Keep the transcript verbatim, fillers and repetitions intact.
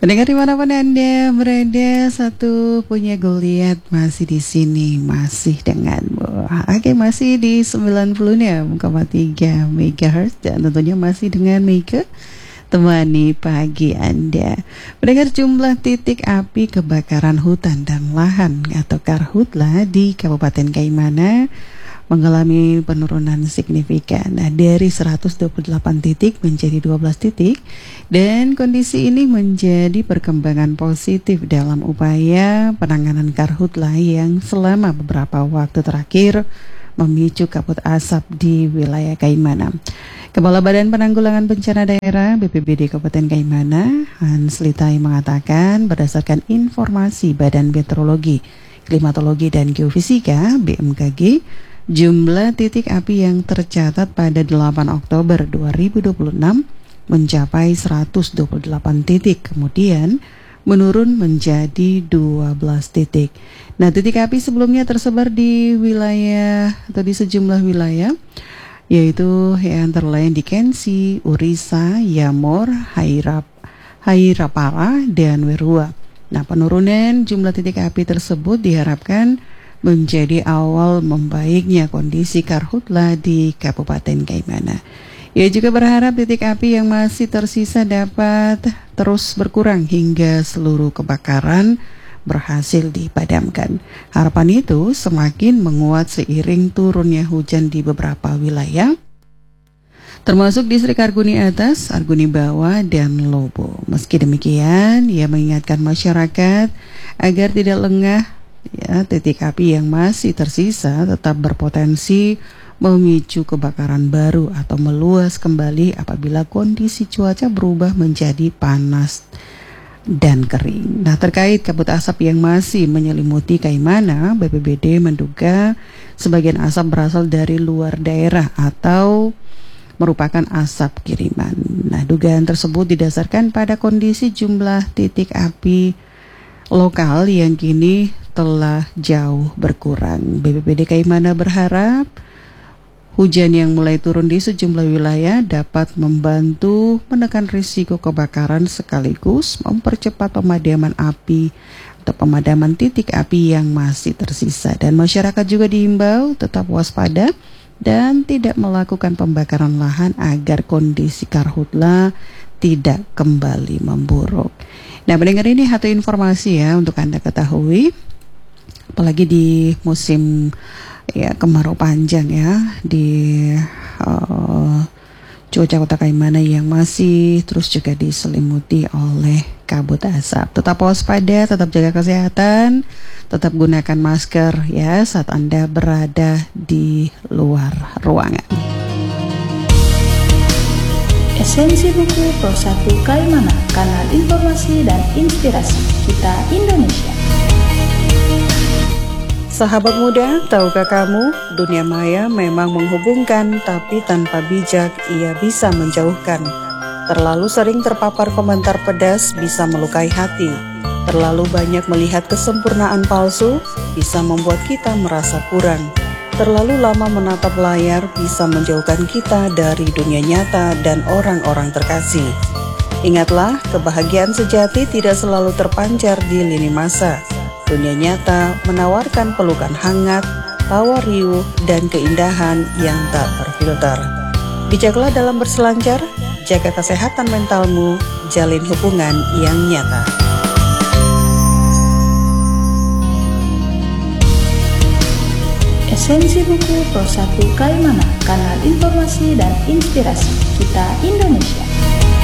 Pendengar dimanapun Anda berada, satu punya Goliat masih di sini, masih denganmu. Oke, masih di sembilan puluh enam koma tiga megahertz dan tentunya masih dengan Mika temani pagi Anda. Pendengar, jumlah titik api kebakaran hutan dan lahan atau karhutla di Kabupaten Kaimana mengalami penurunan signifikan. Nah, dari seratus dua puluh delapan titik menjadi dua belas titik, dan kondisi ini menjadi perkembangan positif dalam upaya penanganan karhutla yang selama beberapa waktu terakhir memicu kabut asap di wilayah Kaimana. Kepala Badan Penanggulangan Bencana Daerah B P B D Kabupaten Kaimana, Hans Litai, mengatakan berdasarkan informasi Badan Meteorologi, Klimatologi dan Geofisika B M K G, jumlah titik api yang tercatat pada delapan Oktober dua ribu dua puluh enam mencapai seratus dua puluh delapan titik, kemudian menurun menjadi dua belas titik. Nah, titik api sebelumnya tersebar di wilayah atau di sejumlah wilayah, yaitu yang antara lain di Kensi, Urisa, Yamor, Hairap, Hairapara, dan Werua. Nah, penurunan jumlah titik api tersebut diharapkan menjadi awal membaiknya kondisi karhutla di Kabupaten Kaimana. Ia juga berharap titik api yang masih tersisa dapat terus berkurang hingga seluruh kebakaran berhasil dipadamkan. Harapan itu semakin menguat seiring turunnya hujan di beberapa wilayah, termasuk distrik Arguni Atas, Arguni Bawah, dan Lobo. Meski demikian, ia mengingatkan masyarakat agar tidak lengah. Ya, titik api yang masih tersisa tetap berpotensi memicu kebakaran baru atau meluas kembali apabila kondisi cuaca berubah menjadi panas dan kering. Nah, terkait kabut asap yang masih menyelimuti Kaimana, B P B D menduga sebagian asap berasal dari luar daerah atau merupakan asap kiriman. Nah, dugaan tersebut didasarkan pada kondisi jumlah titik api lokal yang kini telah jauh berkurang. B P B D Kaimana berharap hujan yang mulai turun di sejumlah wilayah dapat membantu menekan risiko kebakaran sekaligus mempercepat pemadaman api atau pemadaman titik api yang masih tersisa. Dan masyarakat juga diimbau tetap waspada dan tidak melakukan pembakaran lahan agar kondisi karhutla tidak kembali memburuk. Nah, mendengar ini satu informasi ya untuk Anda ketahui, apalagi di musim ya kemarau panjang ya, di uh, cuaca kota Kaimana yang masih terus juga diselimuti oleh kabut asap. Tetap waspada, tetap jaga kesehatan, tetap gunakan masker ya saat Anda berada di luar ruangan. Esensi buku Pro satu Kaimana, kanal informasi dan inspirasi kita Indonesia. Sahabat muda, tahukah kamu, dunia maya memang menghubungkan, tapi tanpa bijak ia bisa menjauhkan. Terlalu sering terpapar komentar pedas bisa melukai hati. Terlalu banyak melihat kesempurnaan palsu bisa membuat kita merasa kurang. Terlalu lama menatap layar bisa menjauhkan kita dari dunia nyata dan orang-orang terkasih. Ingatlah, kebahagiaan sejati tidak selalu terpancar di lini masa. Dunia nyata menawarkan pelukan hangat, tawa riuh, dan keindahan yang tak terfilter. Bijaklah dalam berselancar, jaga kesehatan mentalmu, jalin hubungan yang nyata. Esensi buku Pro satu Kaimana, kanal informasi dan inspirasi kita Indonesia.